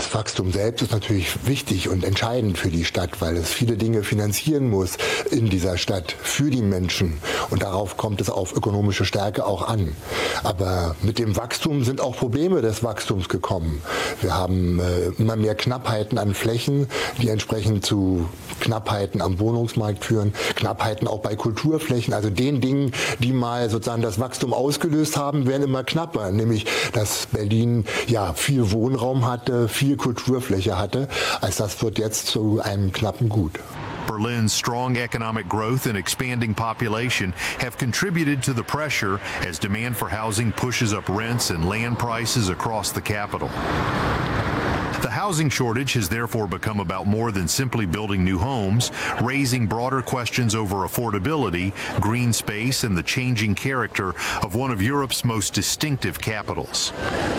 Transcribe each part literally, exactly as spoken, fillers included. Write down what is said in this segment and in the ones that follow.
Das Wachstum selbst ist natürlich wichtig und entscheidend für die Stadt, weil es viele Dinge finanzieren muss in dieser Stadt für die Menschen. Und darauf kommt es auf ökonomische Stärke auch an. Aber mit dem Wachstum sind auch Probleme des Wachstums gekommen. Wir haben äh, immer mehr Knappheiten an Flächen, die entsprechend zu Knappheiten am Wohnungsmarkt führen, Knappheiten auch bei Kulturflächen, also den Dingen, die mal sozusagen das Wachstum ausgelöst haben, werden immer knapper, nämlich dass Berlin ja viel Wohnraum hatte, viel Kulturfläche hatte, als das wird jetzt zu einem knappen Gut. Berlin's strong economic growth and expanding population have contributed to the pressure as demand for housing pushes up rents and land prices across the capital. The housing shortage has therefore become about more than simply building new homes, raising broader questions over affordability, green space, and the changing character of one of Europe's most distinctive capitals.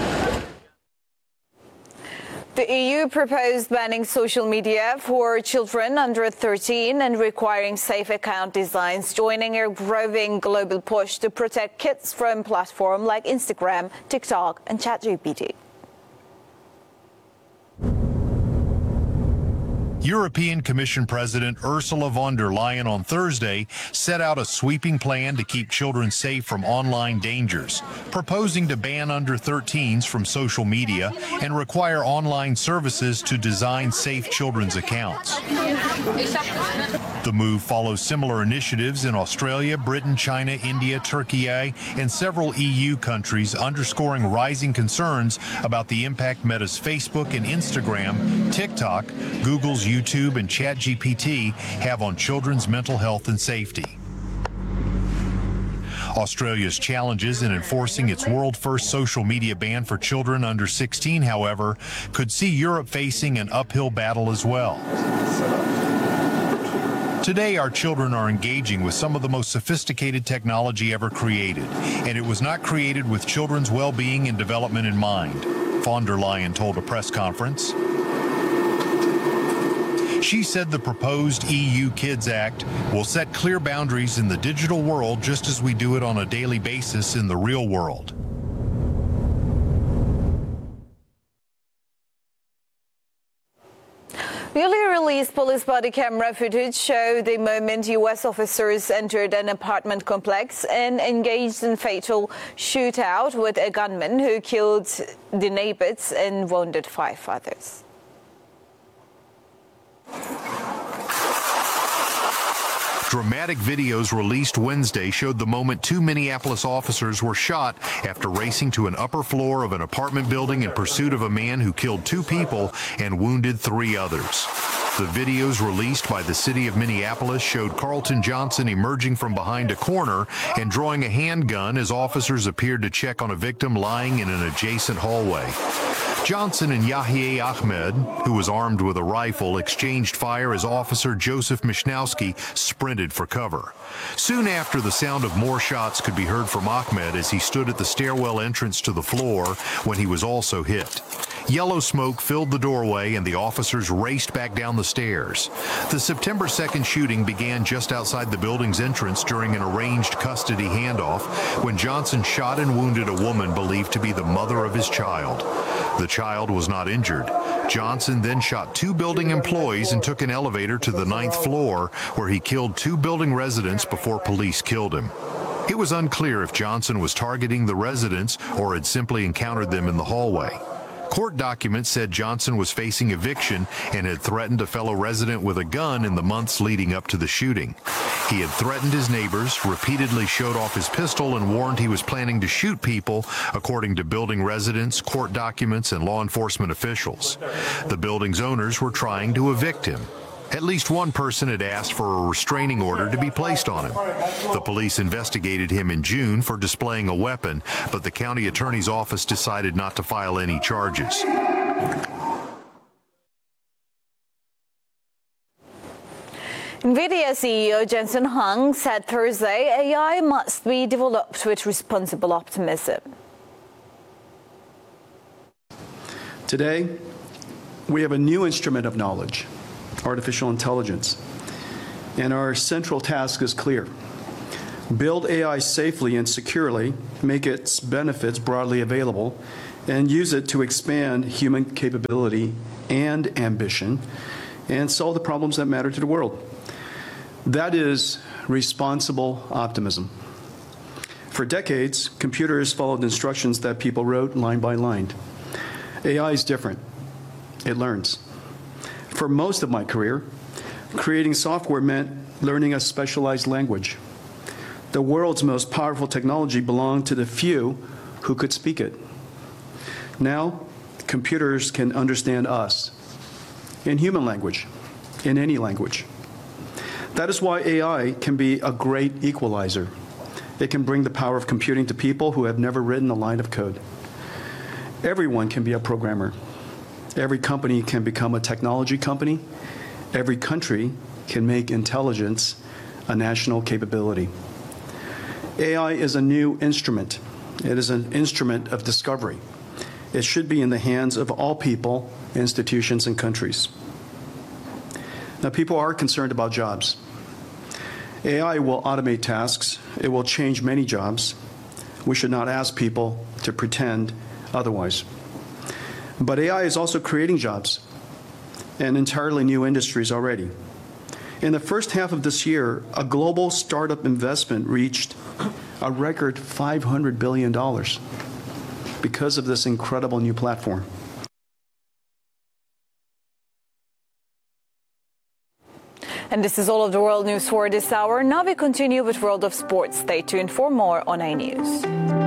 The E U proposed banning social media for children under thirteen and requiring safe account designs, joining a growing global push to protect kids from platforms like Instagram, TikTok, and ChatGPT. European Commission President Ursula von der Leyen on Thursday set out a sweeping plan to keep children safe from online dangers, proposing to ban under thirteens from social media and require online services to design safe children's accounts. The move follows similar initiatives in Australia, Britain, China, India, Turkey, and several E U countries, underscoring rising concerns about the impact Meta's Facebook and Instagram, TikTok, Google's YouTube, and ChatGPT have on children's mental health and safety. Australia's challenges in enforcing its world-first social media ban for children under sixteen, however, could see Europe facing an uphill battle as well. Today, our children are engaging with some of the most sophisticated technology ever created, and it was not created with children's well-being and development in mind, von der Leyen told a press conference. She said the proposed E U Kids Act will set clear boundaries in the digital world just as we do it on a daily basis in the real world. Newly released police body camera footage show the moment U S officers entered an apartment complex and engaged in fatal shootout with a gunman who killed the neighbors and wounded five others. Dramatic videos released Wednesday showed the moment two Minneapolis officers were shot after racing to an upper floor of an apartment building in pursuit of a man who killed two people and wounded three others. The videos released by the city of Minneapolis showed Carlton Johnson emerging from behind a corner and drawing a handgun as officers appeared to check on a victim lying in an adjacent hallway. Johnson and Yahya Ahmed, who was armed with a rifle, exchanged fire as Officer Joseph Mishnowski sprinted for cover. Soon after, the sound of more shots could be heard from Ahmed as he stood at the stairwell entrance to the floor when he was also hit. Yellow smoke filled the doorway and the officers raced back down the stairs. The September second shooting began just outside the building's entrance during an arranged custody handoff when Johnson shot and wounded a woman believed to be the mother of his child. The child was not injured. Johnson then shot two building employees and took an elevator to the ninth floor where he killed two building residents before police killed him. It was unclear if Johnson was targeting the residents or had simply encountered them in the hallway. Court documents said Johnson was facing eviction and had threatened a fellow resident with a gun in the months leading up to the shooting. He had threatened his neighbors, repeatedly showed off his pistol, and warned he was planning to shoot people, according to building residents, court documents, and law enforcement officials. The building's owners were trying to evict him. At least one person had asked for a restraining order to be placed on him. The police investigated him in June for displaying a weapon, but the county attorney's office decided not to file any charges. NVIDIA C E O Jensen Huang said Thursday A I must be developed with responsible optimism. Today, we have a new instrument of knowledge, artificial intelligence, and our central task is clear. Build A I safely and securely, make its benefits broadly available, and use it to expand human capability and ambition and solve the problems that matter to the world. That is responsible optimism. For decades, computers followed instructions that people wrote line by line. A I is different. It learns. For most of my career, creating software meant learning a specialized language. The world's most powerful technology belonged to the few who could speak it. Now, computers can understand us in human language, in any language. That is why A I can be a great equalizer. It can bring the power of computing to people who have never written a line of code. Everyone can be a programmer. Every company can become a technology company. Every country can make intelligence a national capability. A I is a new instrument. It is an instrument of discovery. It should be in the hands of all people, institutions, and countries. Now, people are concerned about jobs. A I will automate tasks. It will change many jobs. We should not ask people to pretend otherwise. But A I is also creating jobs and entirely new industries already. In the first half of this year, a global startup investment reached a record five hundred billion dollars because of this incredible new platform. And this is all of the world news for this hour. Now we continue with World of Sports. Stay tuned for more on iNews.